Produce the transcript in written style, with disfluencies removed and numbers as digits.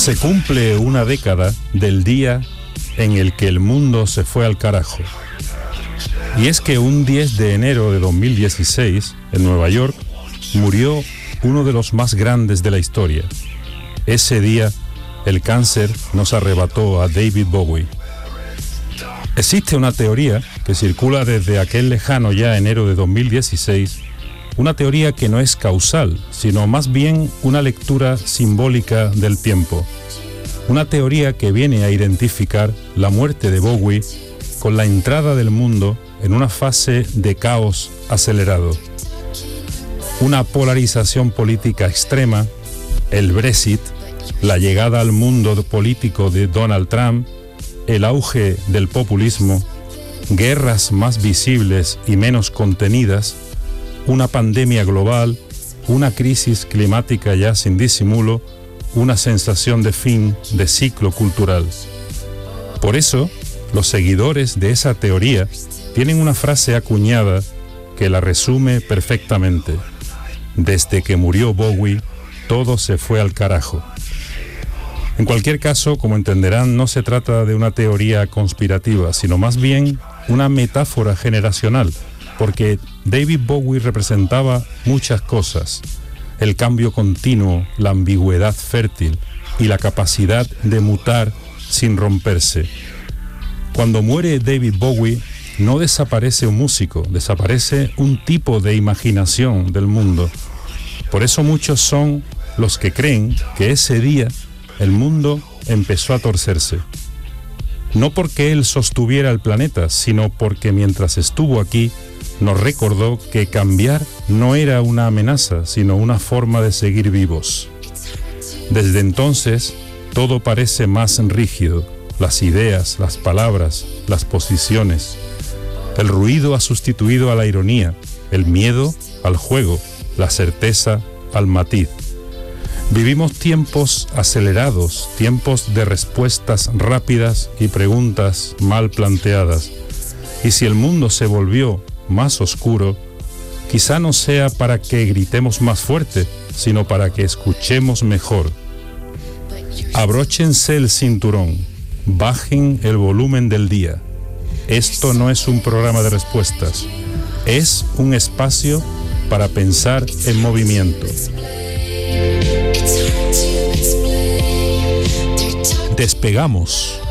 Se cumple una década del día en el que el mundo se fue al carajo. Y es que un 10 de enero de 2016, en Nueva York, murió uno de los más grandes de la historia. Ese día, el cáncer nos arrebató a David Bowie. Existe una teoría que circula desde aquel lejano ya enero de 2016, una teoría que no es causal, sino más bien una lectura simbólica del tiempo. Una teoría que viene a identificar la muerte de Bowie con la entrada del mundo en una fase de caos acelerado. Una polarización política extrema, el Brexit, la llegada al mundo político de Donald Trump, el auge del populismo, guerras más visibles y menos contenidas, una pandemia global, una crisis climática ya sin disimulo, una sensación de fin de ciclo cultural. Por eso, los seguidores de esa teoría tienen una frase acuñada que la resume perfectamente. Desde que murió Bowie, todo se fue al carajo. En cualquier caso, como entenderán, no se trata de una teoría conspirativa, sino más bien una metáfora generacional, porque David Bowie representaba muchas cosas: el cambio continuo, la ambigüedad fértil y la capacidad de mutar sin romperse. Cuando muere David Bowie, no desaparece un músico, desaparece un tipo de imaginación del mundo. Por eso muchos son los que creen que ese día el mundo empezó a torcerse. No porque él sostuviera el planeta, sino porque mientras estuvo aquí, nos recordó que cambiar no era una amenaza, sino una forma de seguir vivos. Desde entonces, todo parece más rígido: las ideas, las palabras, las posiciones. El ruido ha sustituido a la ironía, el miedo al juego, la certeza al matiz. Vivimos tiempos acelerados, tiempos de respuestas rápidas y preguntas mal planteadas. Y si el mundo se volvió más oscuro, quizá no sea para que gritemos más fuerte, sino para que escuchemos mejor. Abróchense el cinturón, bajen el volumen del día. Esto no es un programa de respuestas, es un espacio para pensar en movimiento. Despegamos.